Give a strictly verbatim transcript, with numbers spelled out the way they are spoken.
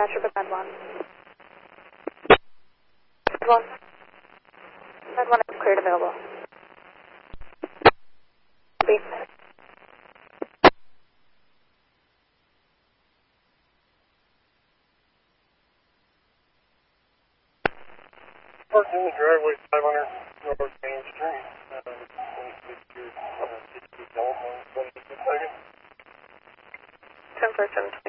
dispatcher, but med one. Med one. Med one is cleared available. B. Parked in the driveway, five hundred North Main Street. Uh, twenty-six years, uh, sixty Delma, twenty-six seconds. ten percent.